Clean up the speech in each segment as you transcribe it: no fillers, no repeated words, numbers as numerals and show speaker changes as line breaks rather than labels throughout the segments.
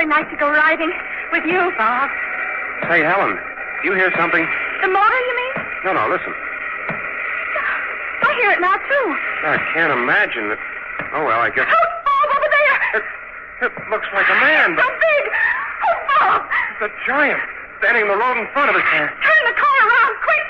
awfully nice to go riding with you, Bob.
Say, Helen, do you hear something?
The motor, you mean?
No, listen.
I hear it now, too.
I can't imagine that. Oh, well, I guess...
Oh, Bob, over there!
It looks like a man, but...
So big! Oh, Bob!
It's a giant standing in the road in front of us.
Turn the car around, quick!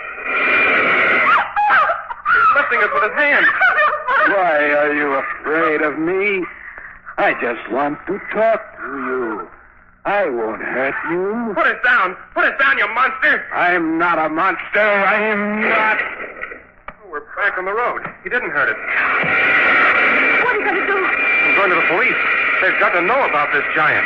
He's lifting us with his hand.
Why are you afraid of me? I just want to talk to you. I won't hurt you.
Put us down. Put us down, you monster.
I'm not a monster. I am not.
Oh, we're back on the road. He didn't hurt us.
What are you going to do?
I'm going to the police. They've got to know about this giant.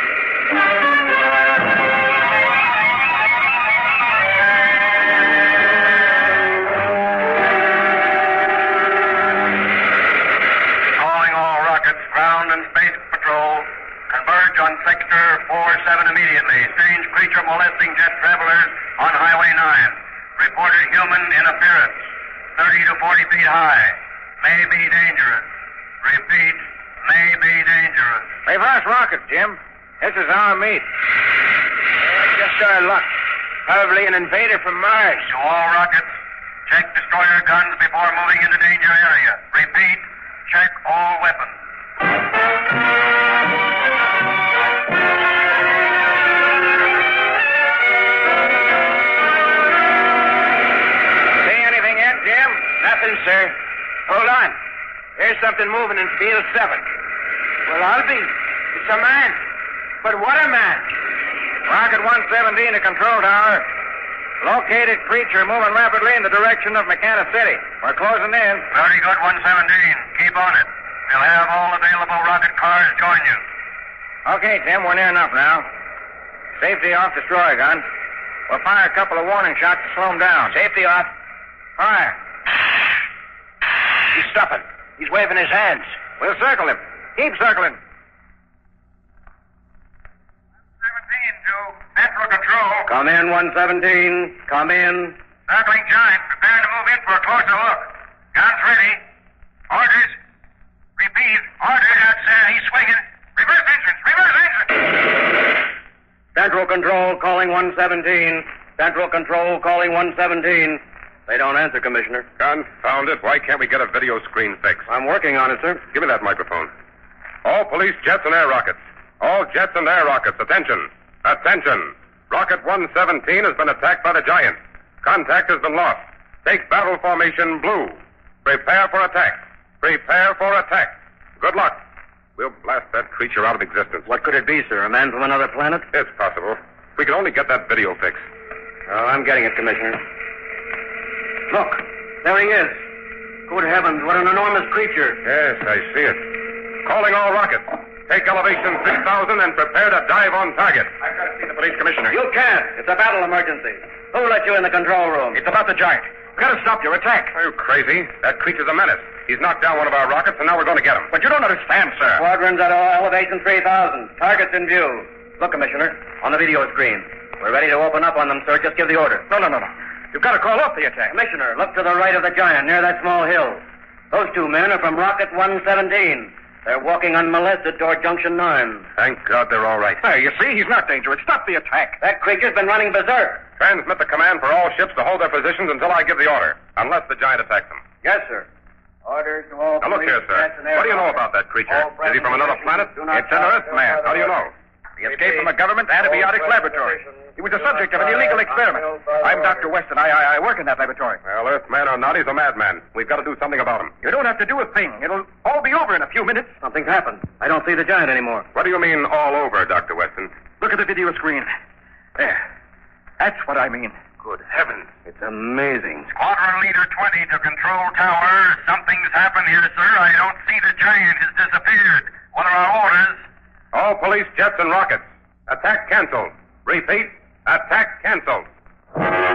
Ground and Space Patrol, converge on Sector 47 immediately. Strange creature molesting jet travelers on Highway 9. Reported human interference. 30 to 40 feet high. May be dangerous. Repeat, may be dangerous.
Reverse rocket, Jim. This is our meet. Just our luck. Probably an invader from Mars.
To all rockets, check destroyer guns before moving into danger area. Repeat, check all weapons.
See anything yet, Jim? Nothing, sir. Hold on. There's something moving in field 7. Well, I'll be. It's a man. But what a man. Rocket 117 to control tower. Located creature moving rapidly in the direction of McKenna City. We're closing in.
Very good, 117. Keep on it. We'll have all available rocket cars join you.
Okay, Tim, we're near enough now. Safety off, destroyer gun. We'll fire a couple of warning shots to slow him down. Safety off. Fire. He's stopping. He's waving his hands. We'll circle him. Keep circling.
117 to Central Control.
Come in, 117. Come in.
Circling giant, preparing to move in for a closer look. Guns ready. Orders. Repeat, orders. He's swinging. Reverse entrance. Reverse entrance.
Central Control calling 117. Central Control calling 117. They don't answer, Commissioner.
Confound it. Why can't we get a video screen fixed?
I'm working on it, sir.
Give me that microphone. All police jets and air rockets. All jets and air rockets. Attention. Attention. Rocket 117 has been attacked by the giant. Contact has been lost. Take battle formation blue. Prepare for attack. Prepare for attack. Good luck. We'll blast that creature out of existence.
What could it be, sir? A man from another planet?
It's possible. We can only get that video fixed.
Oh, I'm getting it, Commissioner. Look, there he is. Good heavens, what an enormous creature.
Yes, I see it. Calling all rockets. Take elevation 3000 and prepare to dive on target.
I've got to see the police commissioner. You can't. It's a battle emergency. Who let you in the control room?
It's about the giant. We've got to stop your attack. Are you crazy? That creature's a menace. He's knocked down one of our rockets, and now we're going to get him. But you don't understand, sir.
Squadrons at elevation 3000. Targets in view. Look, Commissioner, on the video screen. We're ready to open up on them, sir. Just give the order.
No. You've got to call off the attack.
Commissioner, look to the right of the giant, near that small hill. Those two men are from Rocket 117. They're walking unmolested toward Junction 9.
Thank God they're all right.
Hey, you see, he's not dangerous. Stop the attack. That creature's been running berserk.
Transmit the command for all ships to hold their positions until I give the order, unless the giant attacks them.
Yes, sir. Orders to all.
Now look here, sir. What do you know about that creature? Is he from another planet? It's an Earthman. How do you know?
He escaped from a government antibiotics laboratory. He was the subject of an illegal experiment. I'm Dr. Weston. I work in that laboratory.
Well, Earthman or not, he's a madman. We've got to do something about him.
You don't have to do a thing. It'll all be over in a few minutes. Something's happened. I don't see the giant anymore.
What do you mean, all over, Dr. Weston?
Look at the video screen. There. That's what I mean.
Good heavens.
It's amazing.
Squadron Leader 20 to Control Tower. Something's happened here, sir. I don't see the giant has disappeared. What are our orders?
All police jets and rockets. Attack canceled. Repeat, attack canceled.